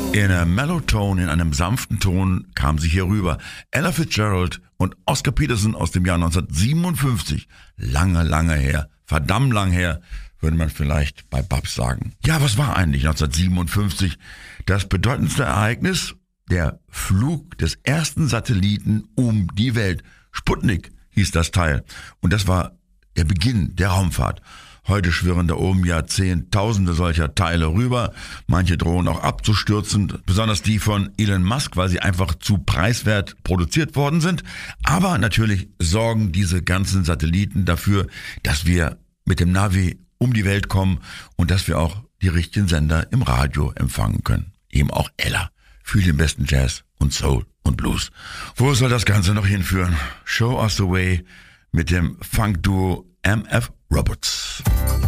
In einem Mellowtone, in einem sanften Ton kam sie hier rüber. Ella Fitzgerald und Oscar Peterson aus dem Jahr 1957. Lange, lange her. Verdammt lang her, würde man vielleicht bei Babs sagen. Ja, was war eigentlich 1957 das bedeutendste Ereignis? Der Flug des ersten Satelliten um die Welt. Sputnik hieß das Teil. Und das war der Beginn der Raumfahrt. Heute schwirren da oben ja Zehntausende solcher Teile rüber. Manche drohen auch abzustürzen, besonders die von Elon Musk, weil sie einfach zu preiswert produziert worden sind. Aber natürlich sorgen diese ganzen Satelliten dafür, dass wir mit dem Navi um die Welt kommen und dass wir auch die richtigen Sender im Radio empfangen können. Eben auch Ella für den besten Jazz und Soul und Blues. Wo soll das Ganze noch hinführen? Show Us the Way mit dem Funk-Duo MF Roberts.